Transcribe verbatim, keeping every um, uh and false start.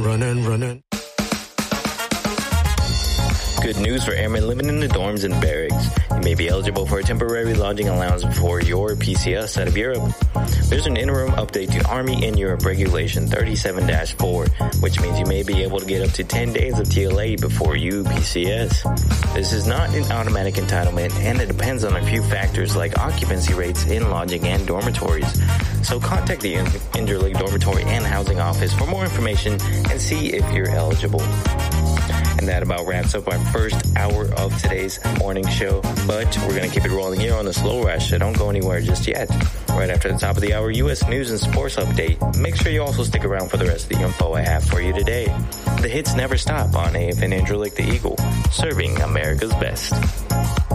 Running, running. Good news for airmen living in the dorms and barracks. You may be eligible for a temporary lodging allowance for your P C S out of Europe. There's an interim update to Army in Europe Regulation thirty-seven dash four, which means you may be able to get up to ten days of T L A before you P C S. This is not an automatic entitlement, and it depends on a few factors like occupancy rates in lodging and dormitories. So contact the Interlake Dormitory and Housing Office for more information and see if you're eligible. And that about wraps up our first hour of today's morning show. But we're going to keep it rolling here on the Slow Rush, so don't go anywhere just yet. Right after the top of the hour, U S News and Sports Update. Make sure you also stick around for the rest of the info I have for you today. The hits never stop on A F N Interlake the Eagle, serving America's best.